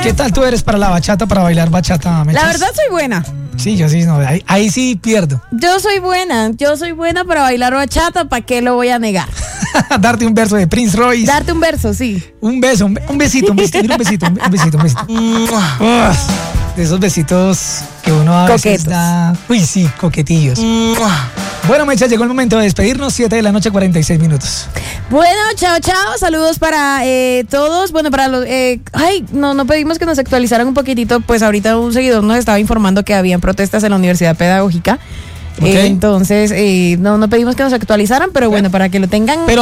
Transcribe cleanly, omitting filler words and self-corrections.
¿Qué tal tú eres para la bachata, para bailar bachata, Mechas? La verdad soy buena. Sí, yo sí, no, ahí sí pierdo. Yo soy buena para bailar bachata, ¿para qué lo voy a negar? Darte un verso de Prince Royce. Darte un verso, sí. Un beso, un besito, mira, un besito. De esos besitos que uno a veces da. Uy, sí, coquetillos. Bueno, Mecha, llegó el momento de despedirnos, 7:46 p.m. Bueno, chao, saludos para todos. Bueno, para los... no pedimos que nos actualizaran un poquitito, pues ahorita un seguidor nos estaba informando que habían protestas en la Universidad Pedagógica. Okay. Entonces, no pedimos que nos actualizaran, pero bueno, para que lo tengan... Pero